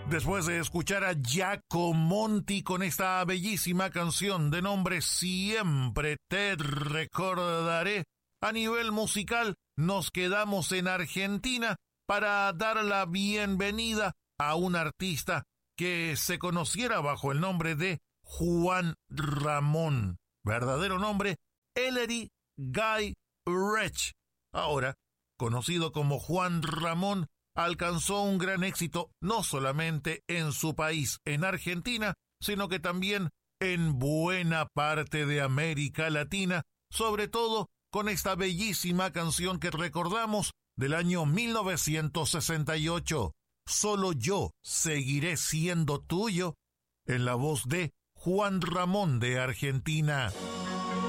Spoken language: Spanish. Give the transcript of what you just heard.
Después de escuchar a Giacomo Monti con esta bellísima canción de nombre Siempre te recordaré, a nivel musical nos quedamos en Argentina para dar la bienvenida a un artista que se conociera bajo el nombre de Juan Ramón. Verdadero nombre, Ellery Guy Retsch. Ahora, conocido como Juan Ramón, alcanzó un gran éxito no solamente en su país, en Argentina, sino que también en buena parte de América Latina, sobre todo con esta bellísima canción que recordamos del año 1968, Solo yo seguiré siendo tuyo, en la voz de Juan Ramón de Argentina.